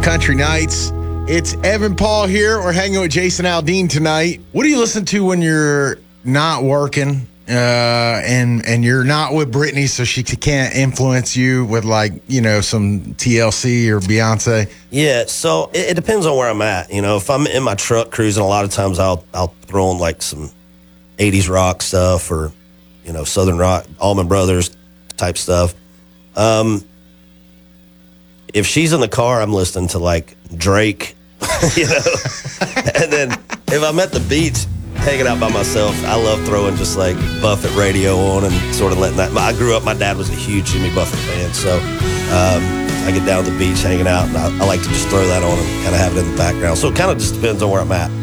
Country Nights. It's Evan Paul here. We're hanging with Jason Aldean tonight. What do you listen to when you're not working and you're not with Brittany, so she can't influence you with, like, you know, some TLC or Beyonce? Yeah, so it depends on where I'm at. You know, if I'm in my truck cruising, a lot of times I'll throw on like some 80s rock stuff or, you know, Southern rock, Allman Brothers type stuff. If she's in the car, I'm listening to like Drake, you know. And then if I'm at the beach hanging out by myself, I love throwing just like Buffett radio on and sort of letting that. I grew up, my dad was a huge Jimmy Buffett fan, so I get down to the beach hanging out, and I like to just throw that on and kind of have it in the background. So it kind of just depends on where I'm at.